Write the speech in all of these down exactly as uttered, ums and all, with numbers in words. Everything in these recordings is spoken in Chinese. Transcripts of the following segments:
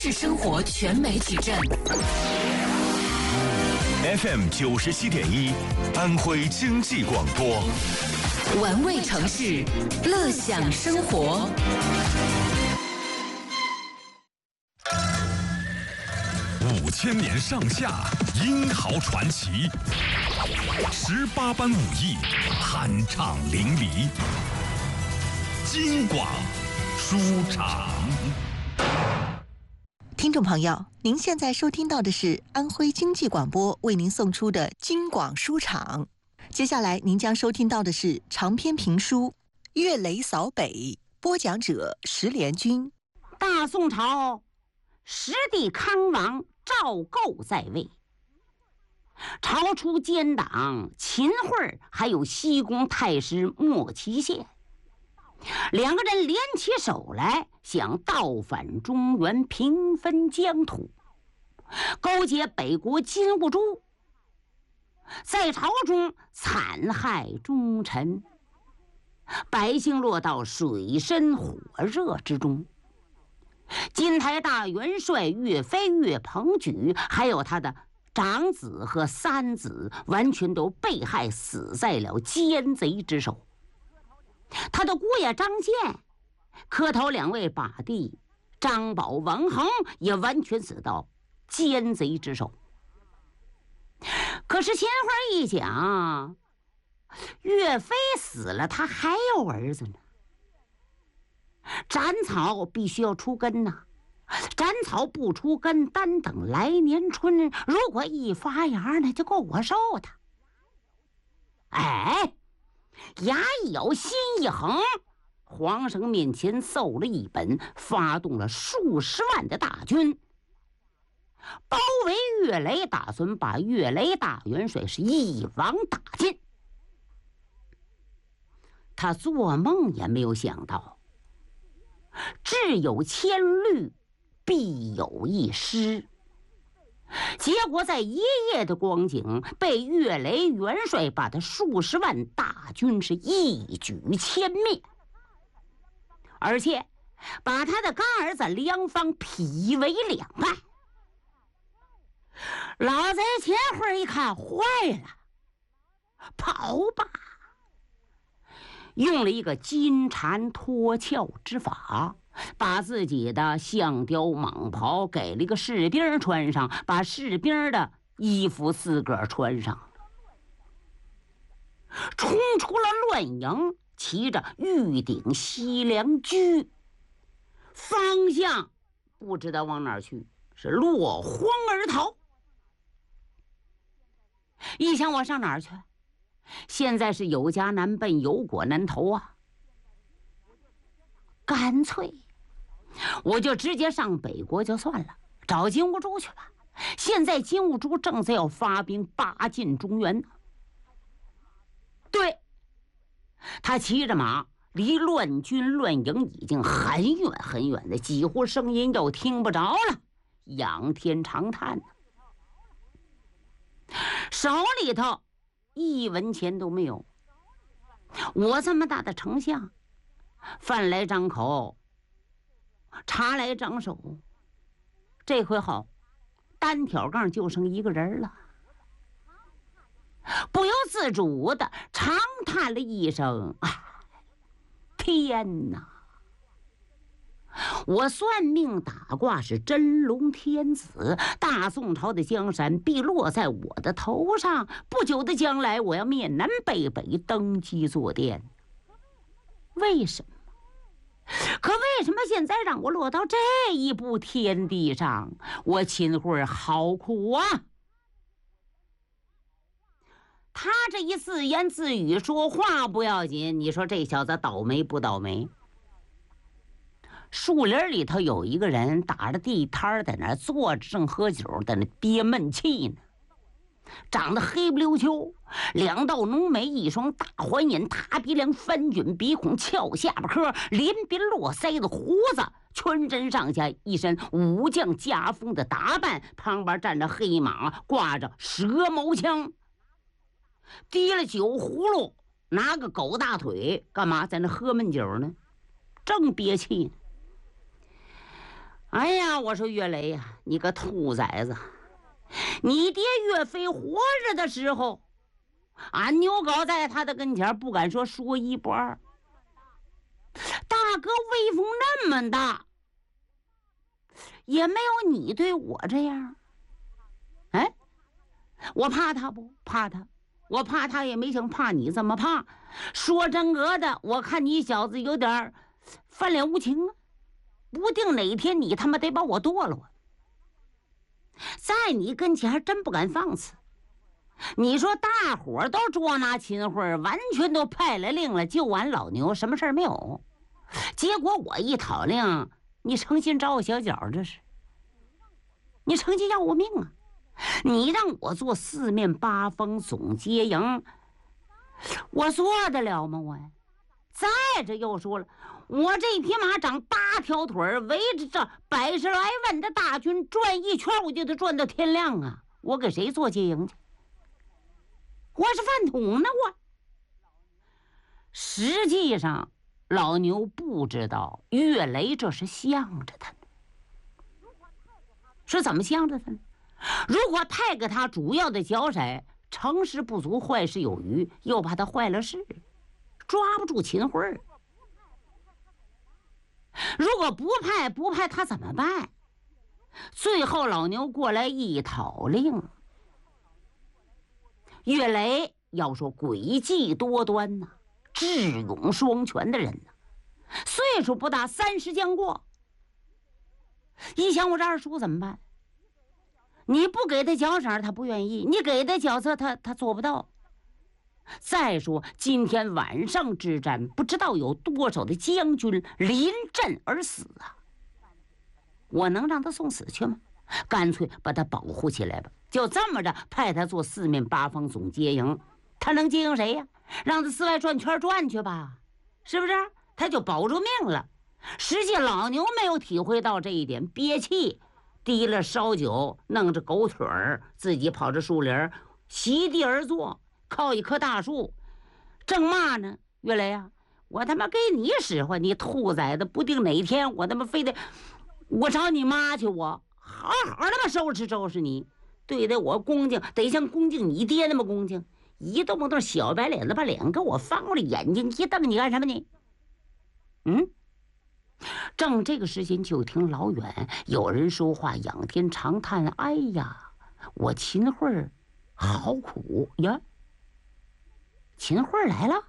是生活全媒体站 F M 九十七点一，安徽经济广播， 玩味城市，乐享生活。 五千年上下，英豪传奇，十八般武艺，酣畅淋漓。京广书场。 听众朋友，您现在收听到的是安徽经济广播为您送出的京广书场。接下来您将收听到的是长篇评书《岳雷扫北》，播讲者石连军。 大宋朝，实帝康王赵构在位，朝出奸党秦桧还有西宫太师莫祁县，两个人联起手来，想倒反中原，平分疆土，勾结北国金兀术，在朝中残害忠臣，百姓落到水深火热之中。金台大元帅岳飞、岳鹏举，还有他的长子和三子，完全都被害死在了奸贼之手。他的姑爷张建、磕头两位把弟张宝、王恒也完全死到奸贼之手。可是秦桧一想，岳飞死了，他还有儿子呢。斩草必须要出根呐、啊，斩草不出根，单等来年春，如果一发芽，那就够我受的。哎，牙一咬，心一横，皇上面前奏了一本，发动了数十万的大军，包围岳雷，打算把岳雷大元帅是一网打尽。他做梦也没有想到，志有千虑，必有一失。结果在一夜的光景，被岳雷元帅把他数十万大军是一举歼灭，而且把他的干儿子梁方劈为两半。老贼秦桧一看，坏了，跑吧！用了一个金蝉脱壳之法，把自己的象雕蟒袍给了一个士兵穿上，把士兵的衣服自个儿穿上，冲出了乱营，骑着玉鼎西凉驹，方向不知道往哪儿去，是落荒而逃。一想，我上哪儿去？现在是有家难奔，有果难投啊！干脆我就直接上北国就算了，找金兀术去吧。现在金兀术正在要发兵八进中原呢。对，他骑着马，离乱军乱营已经很远很远的，几乎声音要听不着了，仰天长叹呢，手里头一文钱都没有。我这么大的丞相，饭来张口，茶来张手，这回好，单挑杠就剩一个人了。不由自主的长叹了一声：“哎，天哪！我算命打卦是真龙天子，大宋朝的江山必落在我的头上。不久的将来，我要面南背北登基坐殿。为什么？可为什么现在让我落到这一步天地上？我秦桧好苦啊！”他这一自言自语说话不要紧，你说这小子倒霉不倒霉？树林里头有一个人打着地摊在那坐着，正喝酒，在那憋闷气呢。长得黑不溜秋，两道浓眉，一双大环眼，塌鼻梁，翻卷鼻孔，翘下巴颏，连边络腮的胡子，全身上下一身武将家风的打扮，旁边站着黑马，挂着蛇矛枪，提了酒葫芦，拿个狗大腿，干嘛在那喝闷酒呢？正憋气呢。 哎呀，我说岳雷呀，你个兔崽子！你爹岳飞活着的时候，俺牛皋在他的跟前不敢说说一不二。大哥威风那么大，也没有你对我这样。哎，我怕他不怕他？我怕他也没像怕你这么怕。说真格的，我看你小子有点翻脸无情啊，不定哪天你他妈得把我剁了我。在你跟前还真不敢放肆。你说大伙都捉拿秦桧，完全都派了令了，就俺老牛什么事儿没有。结果我一讨令，你诚心找我小脚，这是你诚心要我命啊！你让我做四面八方总接营，我做得了吗？我再者又说了，我这匹马长八条腿，围着这百十来万的大军转一圈，我就得转到天亮啊！我给谁做接营去？我是饭桶呢！我实际上老牛不知道岳雷这是向着他，是怎么向着他呢？如果派给他主要的角色，成事不足，坏事有余，又怕他坏了事，抓不住秦桧。如果不派不派他怎么办？最后老牛过来一讨令，岳雷要说诡计多端呐、啊，智勇双全的人呐、啊，岁数不大，三十将过。一想我这二叔怎么办？你不给他奖赏他不愿意，你给他角色他他做不到。再说今天晚上之战，不知道有多少的将军临阵而死啊！我能让他送死去吗？干脆把他保护起来吧，就这么着派他做四面八方总接营。他能接应谁呀？让他四外转圈转去吧，是不是？他就保住命了。实际老牛没有体会到这一点，憋气，提了烧酒，弄着狗腿儿，自己跑着树林，席地而坐，靠一棵大树，正骂呢。岳雷啊，我他妈给你使唤，你兔崽子，不定哪天我他妈非得我找你妈去，我好好他妈收拾收拾你，对待我恭敬，得像恭敬你爹那么恭敬。一动不动小白脸子把脸给我翻过来，眼睛一瞪，你干什么你？嗯。正这个时间，就听老远有人说话，仰天长叹：“哎呀，我秦桧好苦呀！”秦桧来了？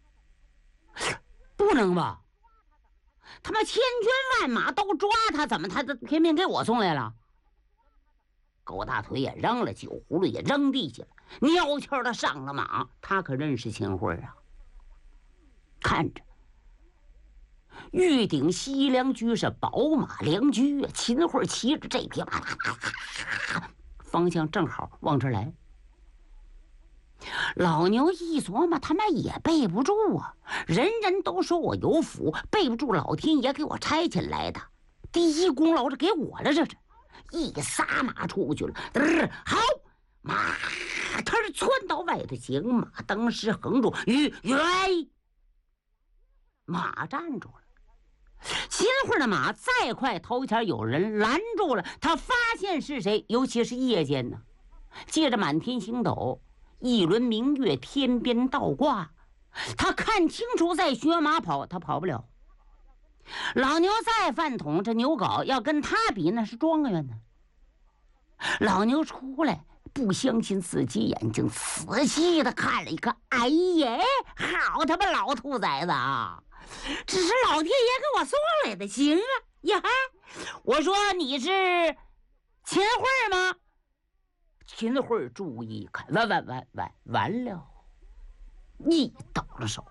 不能吧？他妈千军万马都抓他，怎么他偏偏给我送来了？狗大腿也扔了，酒葫芦也扔地下了，蔫悄的上了马。他可认识秦桧啊！看着。玉顶西凉驹是宝马良驹啊，秦桧骑着这匹马，方向正好往这来。老牛一琢磨，他妈也背不住啊！人人都说我有福，背不住老天爷给我差遣来的，第一功劳是给我了，这是一撒马出去了。好，马他是窜到外头，行马当时横住，吁吁，马站住了。秦桧的马再快，头前有人拦住了，他发现是谁，尤其是夜间呢，借着满天星斗，一轮明月天边倒挂，他看清楚在学马跑，他跑不了。老牛再饭桶，这牛皋要跟他比，那是状元呢。老牛出来，不相信自己眼睛，仔细的看了一看，哎呀，好他妈老兔崽子啊！只是老天爷给我送来的，行啊呀！我说你是秦桧吗？秦桧注意看，完完完完完了，一抖了手，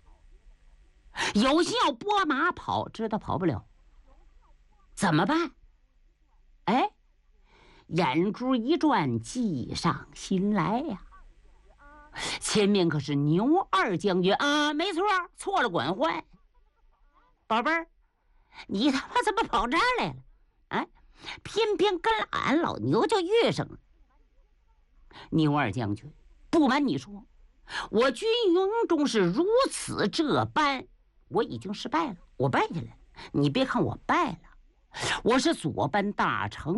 有心要拨马跑，知道跑不了，怎么办？哎，眼珠一转，计上心来呀！前面可是牛二将军啊，没错，错了管换。宝贝儿，你他妈怎么跑这儿来了？哎，偏偏跟俺老牛就遇上了。牛二将军，不瞒你说，我军营中是如此这般，我已经失败了，我败下来了。你别看我败了， 我是左奔大城